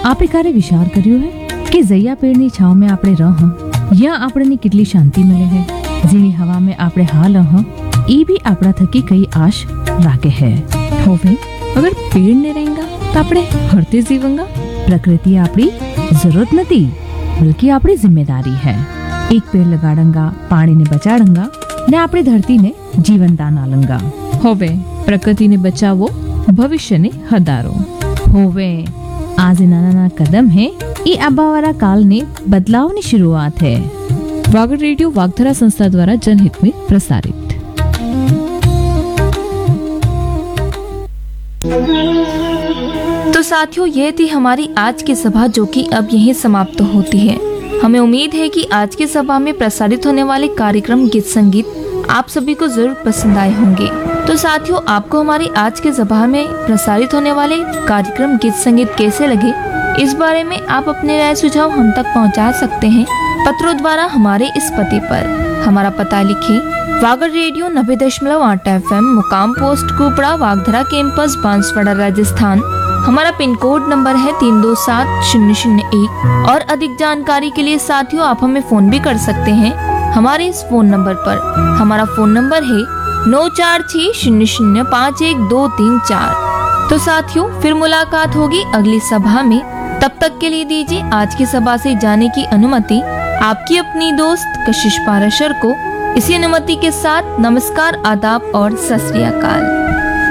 આપે ક્યારે વિચાર કર્યો હે કે જૈયા પેડની છાવમાં આપણે રહ યા આપણને કેટલી શાંતિ મળે હે। જેની હવામાં આપણે હાલ એ भी આપણા થકી કઈ આશ રાખે હે। હવે અગર પેડ ને रहेगा तो આપણે હરતે જીવंगा। प्रकृति આપણી जरूरत नहीं बल्कि આપણી जिम्मेदारी है। एक पेड़ लगाड़ंगा, पानी ने बचाड़ंगा ने આપણી धरती ने जीवन दान आलंगा। होवे प्रकृति ने बचावो भविष्य ने हदारो। होवे आज नाना नाना कदम है ये आबावारा काल ने बदलाव की शुरुआत है। वागड़ रेडियो वागधरा संस्था द्वारा जनहित में प्रसारित। तो साथियों, ये थी हमारी आज की सभा जो कि अब यहीं समाप्त होती है। हमें उम्मीद है कि आज की सभा में प्रसारित होने वाले कार्यक्रम गीत संगीत आप सभी को जरूर पसंद आए होंगे। तो साथियों, आपको हमारी आज की सभा में प्रसारित होने वाले कार्यक्रम गीत संगीत कैसे लगे, इस बारे में आप अपने राय सुझाव हम तक पहुंचा सकते हैं पत्रों द्वारा हमारे इस पते पर। हमारा पता लिखिए, वागड़ रेडियो 90.8 FM, मुकाम पोस्ट कुपड़ा, वागधरा कैंपस, बांसवाड़ा, राजस्थान। हमारा पिन कोड नंबर है 327001। और अधिक जानकारी के लिए साथियों आप हमें फोन भी कर सकते हैं हमारे इस फोन नंबर पर। हमारा फोन नंबर है 9460051234। तो साथियों, फिर मुलाकात होगी अगली सभा में। तब तक के लिए दीजिए आज की सभा से जाने की अनुमति आपकी अपनी दोस्त कशिश पाराशर को। इसी अनुमति के साथ नमस्कार, आदाब और सत श्री अकाल।